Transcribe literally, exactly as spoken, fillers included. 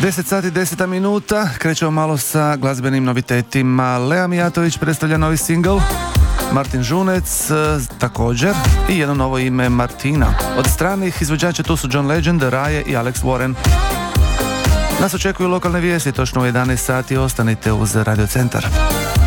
deset sati, deseta minuta, krećemo malo sa glazbenim novitetima. Lea Mijatović predstavlja novi singl, Martin Žunec također i jedno novo ime Martina. Od stranih izvođača tu su John Legend, Raje i Alex Warren. Nas očekuju lokalne vijesti, točno u jedanaest sati, ostanite uz Radio Centar.